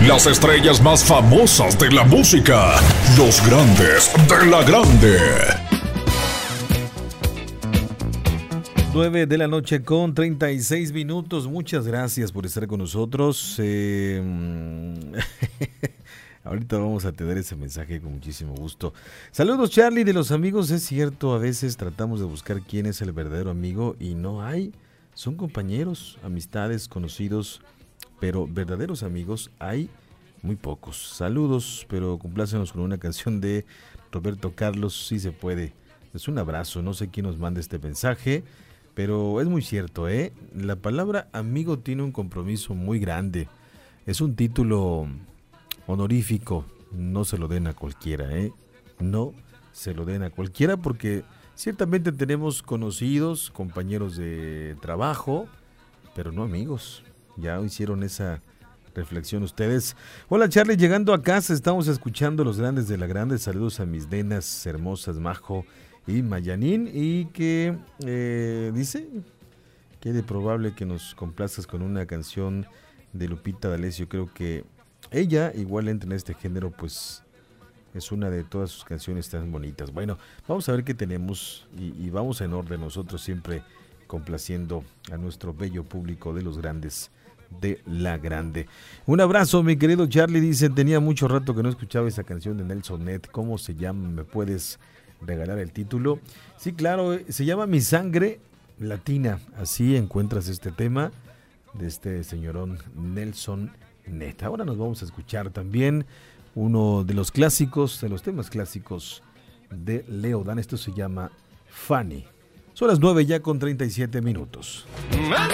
Las estrellas más famosas de la música. Los grandes de la grande. 9 de la noche con 36 minutos. Muchas gracias por estar con nosotros. Ahorita vamos a tener ese mensaje con muchísimo gusto. Saludos, Charlie, de los amigos. Es cierto, a veces tratamos de buscar quién es el verdadero amigo y no hay. Son compañeros, amistades, conocidos, pero verdaderos amigos hay muy pocos. Saludos, pero complácenos con una canción de Roberto Carlos, si se puede. Es un abrazo, no sé quién nos manda este mensaje, pero es muy cierto, ¿eh? La palabra amigo tiene un compromiso muy grande. Es un título honorífico, no se lo den a cualquiera, no se lo den a cualquiera porque ciertamente tenemos conocidos, compañeros de trabajo, pero no amigos. Ya hicieron esa reflexión ustedes. Hola, Charlie, llegando a casa estamos escuchando Los Grandes de la Grande. Saludos a mis nenas hermosas Majo y Mayanín, y que dice que de probable que nos complazcas con una canción de Lupita D'Alessio. Creo que ella igual entra en este género, pues es una de todas sus canciones tan bonitas. Bueno, vamos a ver qué tenemos y vamos en orden, nosotros siempre complaciendo a nuestro bello público de Los Grandes de la Grande. Un abrazo, mi querido Charlie. Dice, tenía mucho rato que no escuchaba esa canción de Nelson Ned. ¿Cómo se llama? ¿Me puedes regalar el título? Sí, claro, se llama Mi Sangre Latina. Así encuentras este tema de este señorón Nelson Ned. Ahora nos vamos a escuchar también uno de los clásicos, de los temas clásicos de Leo Dan. Esto se llama Fanny. Son las 9 ya con 37 minutos. Anda